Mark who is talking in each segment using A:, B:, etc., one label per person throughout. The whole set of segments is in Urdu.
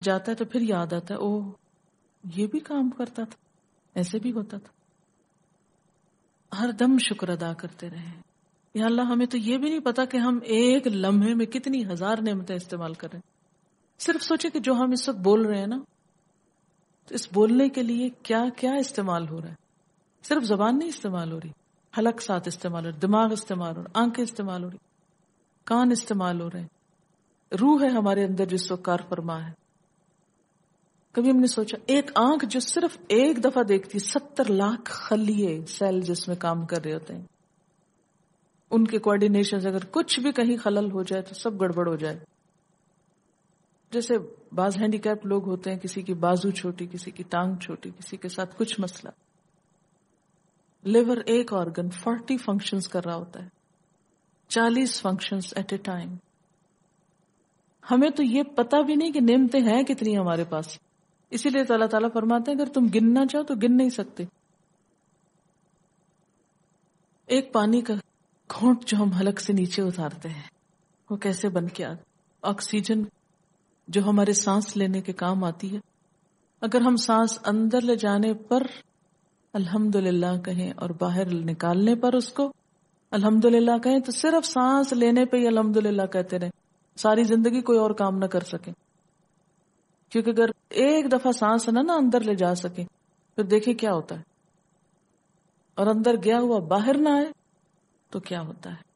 A: جاتا ہے تو پھر یاد آتا ہے او یہ بھی کام کرتا تھا، ایسے بھی ہوتا تھا. ہر دم شکر ادا کرتے رہیں. یا اللہ ہمیں تو یہ بھی نہیں پتا کہ ہم ایک لمحے میں کتنی ہزار نعمتیں استعمال کر رہے ہیں. صرف سوچے کہ جو ہم اس وقت بول رہے ہیں نا، تو اس بولنے کے لیے کیا کیا استعمال ہو رہا ہے. صرف زبان نہیں استعمال ہو رہی، حلق ساتھ استعمال ہو رہی، دماغ استعمال ہو رہا، آنکھیں استعمال ہو رہی، کان استعمال ہو رہے ہیں، روح ہے ہمارے اندر جس وقت کار فرما ہے. کبھی ہم نے سوچا ایک آنکھ جو صرف ایک دفعہ دیکھتی، 70 لاکھ خلیے سیل جس میں کام کر رہے ہوتے ہیں، ان کے کوآرڈینیشن اگر کچھ بھی کہیں خلل ہو جائے تو سب گڑبڑ ہو جائے. جیسے بعض ہینڈی کیپ لوگ ہوتے ہیں، کسی کی بازو چھوٹی، کسی کی ٹانگ چھوٹی، کسی کے ساتھ کچھ مسئلہ. لیور ایک آرگن 40 فنکشنز کر رہا ہوتا ہے، 40 فنکشنز ایٹ اے ٹائم. ہمیں تو یہ پتا بھی نہیں کہ نعمتیں ہیں کتنی ہمارے پاس. اسی لیے اللہ تعالیٰ فرماتے ہیں اگر تم گننا چاہو تو گن نہیں سکتے. ایک پانی کا گھونٹ جو ہم حلق سے نیچے اتارتے ہیں وہ کیسے بن کے آکسیجن جو ہمارے سانس لینے کے کام آتی ہے، اگر ہم سانس اندر لے جانے پر الحمدللہ کہیں اور باہر نکالنے پر اس کو الحمدللہ کہیں، تو صرف سانس لینے پہ ہی الحمدللہ کہتے رہیں، ساری زندگی کوئی اور کام نہ کر سکیں. کیونکہ اگر ایک دفعہ سانس نہ اندر لے جا سکے پھر دیکھیں کیا ہوتا ہے، اور اندر گیا ہوا باہر نہ آئے تو کیا ہوتا ہے.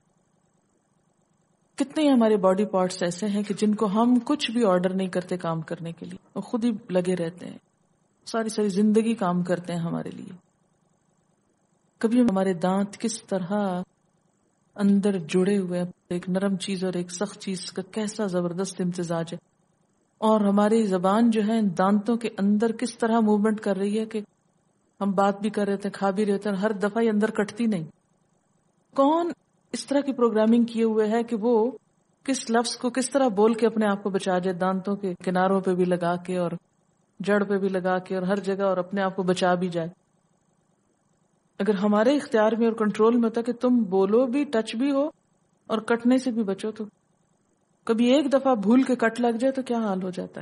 A: کتنے ہمارے باڈی پارٹس ایسے ہیں کہ جن کو ہم کچھ بھی آرڈر نہیں کرتے کام کرنے کے لیے، وہ خود ہی لگے رہتے ہیں، ساری زندگی کام کرتے ہیں ہمارے لیے. کبھی ہمارے دانت کس طرح اندر جڑے ہوئے، ایک نرم چیز اور ایک سخت چیز کا کیسا زبردست امتزاج ہے. اور ہماری زبان جو ہے دانتوں کے اندر کس طرح موومنٹ کر رہی ہے کہ ہم بات بھی کر رہے تھے، کھا بھی رہے تھے، اور ہر دفعہ یہ اندر کٹتی نہیں. کون اس طرح کی پروگرامنگ کیے ہوئے ہے کہ وہ کس لفظ کو کس طرح بول کے اپنے آپ کو بچا جائے، دانتوں کے کناروں پہ بھی لگا کے اور جڑ پہ بھی لگا کے اور ہر جگہ، اور اپنے آپ کو بچا بھی جائے. اگر ہمارے اختیار میں اور کنٹرول میں ہوتا کہ تم بولو بھی، ٹچ بھی ہو اور کٹنے سے بھی بچو، تو کبھی ایک دفعہ بھول کے کٹ لگ جائے تو کیا حال ہو جاتا ہے.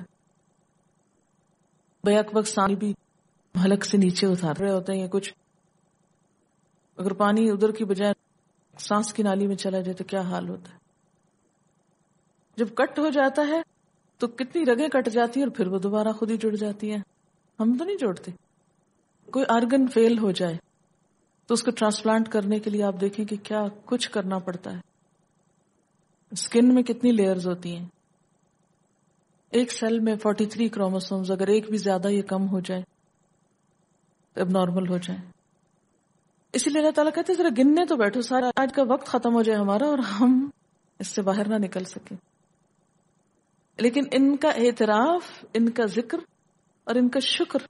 A: بیک وقت سانی بھی حلق سے نیچے اتار رہے ہوتے ہیں یا کچھ، اگر پانی ادھر کی بجائے سانس کی نالی میں چلا جائے تو کیا حال ہوتا ہے. جب کٹ ہو جاتا ہے تو کتنی رگیں کٹ جاتی ہیں اور پھر وہ دوبارہ خود ہی جڑ جاتی ہیں. ہم تو نہیں جوڑتے. کوئی آرگن فیل ہو جائے تو اس کو ٹرانسپلانٹ کرنے کے لیے آپ دیکھیں کہ کیا کچھ کرنا پڑتا ہے. اسکن میں کتنی لیئرز ہوتی ہیں. ایک سیل میں 43 کروموسومز، اگر ایک بھی زیادہ یا کم ہو جائے تو اب نارمل ہو جائے. اسی لیے اللہ تعالیٰ کہتے ہیں ذرا گننے تو بیٹھو، سارا آج کا وقت ختم ہو جائے ہمارا اور ہم اس سے باہر نہ نکل سکیں. لیکن ان کا اعتراف، ان کا ذکر اور ان کا شکر،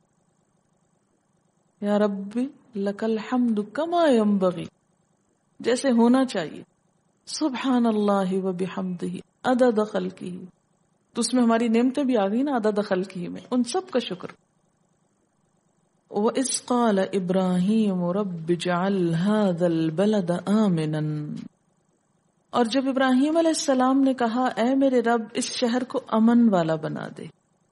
A: یا ربی لک الحمد کما ینبغی، جیسے ہونا چاہیے، سبحان اللہ و بحمدہ عدد خلقہ، تو اس میں ہماری نعمتیں بھی آ گئی نا عدد خلقہ میں، ان سب کا شکر. وَإِذْ قَالَ إِبْرَاهِيمُ رَبِّ اجْعَلْ هَذَا الْبَلَدَ آمِنًا، اور جب ابراہیم علیہ السلام نے کہا اے میرے رب اس شہر کو امن والا بنا دے،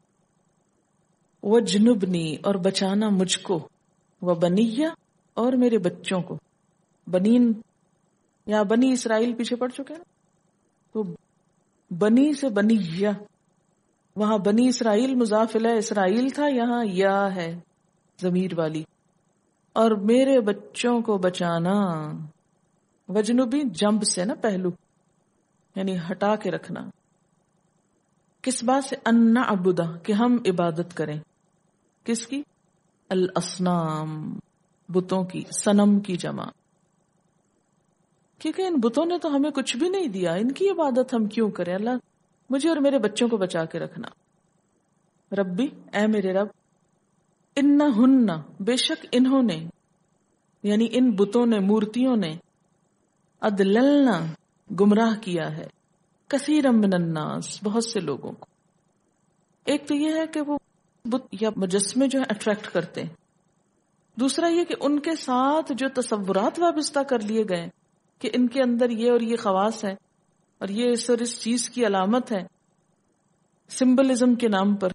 A: وَجْنُبْنِي اور بچانا مجھ کو، وَبَنِيَّ اور میرے بچوں کو. بنین یا بنی اسرائیل پیچھے پڑ چکے ہیں، تو بنی سے بنیہ، وہاں بنی اسرائیل مضاف الیہ اسرائیل تھا، یہاں یا ہے ضمیر والی، اور میرے بچوں کو بچانا. وجنوبی جنب سے نا، پہلو یعنی ہٹا کے رکھنا. کس بات سے؟ ان نعبد، کہ ہم عبادت کریں. کس کی؟ الاصنام، بتوں کی، صنم کی جمع. کیونکہ ان بتوں نے تو ہمیں کچھ بھی نہیں دیا، ان کی عبادت ہم کیوں کریں؟ اللہ مجھے اور میرے بچوں کو بچا کے رکھنا. ربی اے میرے رب، انہن بے شک انہوں نے، یعنی ان بتوں نے، مورتیوں نے، اضللنا گمراہ کیا ہے، کثیرا من الناس بہت سے لوگوں کو. ایک تو یہ ہے کہ وہ بت یا مجسمے جو ہیں اٹریکٹ کرتے ہیں. دوسرا یہ کہ ان کے ساتھ جو تصورات وابستہ کر لیے گئے کہ ان کے اندر یہ اور یہ خواص ہے اور یہ اس اور اس چیز کی علامت ہے، سمبلزم کے نام پر